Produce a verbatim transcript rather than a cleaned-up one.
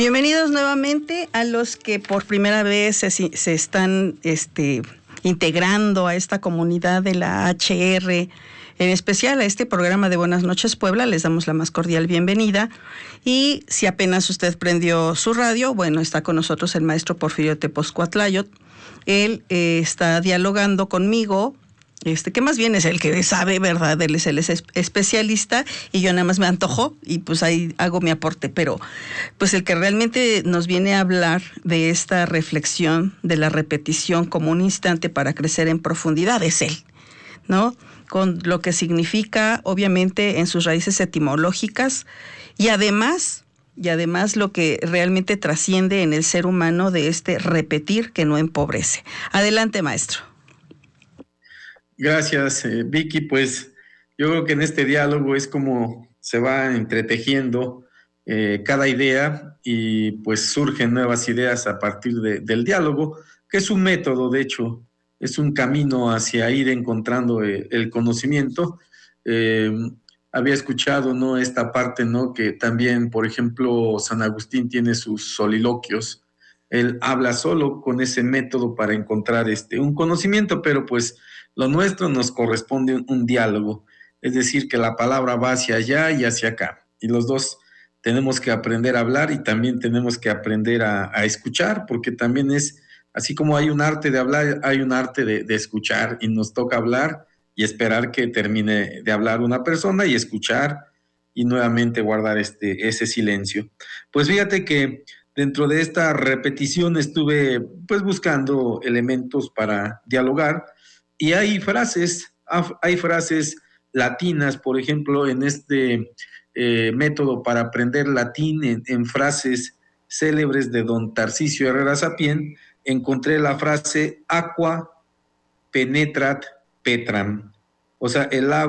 Bienvenidos nuevamente a los que por primera vez se, se están este, integrando a esta comunidad de la H R, en especial a este programa de Buenas Noches Puebla. Les damos la más cordial bienvenida. Y si apenas usted prendió su radio, bueno, está con nosotros el maestro Porfirio Tepozcuatlayot. Él eh, está dialogando conmigo. Este, que más bien es el que sabe, ¿verdad? Él es el especialista y yo nada más me antojo y pues ahí hago mi aporte, pero pues el que realmente nos viene a hablar de esta reflexión, de la repetición como un instante para crecer en profundidad es él, ¿no? Con lo que significa, obviamente, en sus raíces etimológicas y además, y además lo que realmente trasciende en el ser humano de este repetir que no empobrece. Adelante, maestro. Gracias, eh, Vicky. Pues yo creo que en este diálogo es como se va entretejiendo eh, cada idea y pues surgen nuevas ideas a partir de, del diálogo, que es un método, de hecho, es un camino hacia ir encontrando eh, el conocimiento. Eh, había escuchado, ¿no?, esta parte, ¿no?, que también, por ejemplo, San Agustín tiene sus soliloquios. Él habla solo con ese método para encontrar este, un conocimiento, pero pues lo nuestro nos corresponde un, un diálogo, es decir, que la palabra va hacia allá y hacia acá, y los dos tenemos que aprender a hablar y también tenemos que aprender a, a escuchar, porque también es, así como hay un arte de hablar, hay un arte de, de escuchar, y nos toca hablar y esperar que termine de hablar una persona y escuchar y nuevamente guardar este, ese silencio. Pues fíjate que dentro de esta repetición estuve pues buscando elementos para dialogar. Y hay frases, hay frases latinas, por ejemplo, en este eh, método para aprender latín, en, en frases célebres de don Tarcisio Herrera Sapien, encontré la frase aqua penetrat petram, o sea, el agua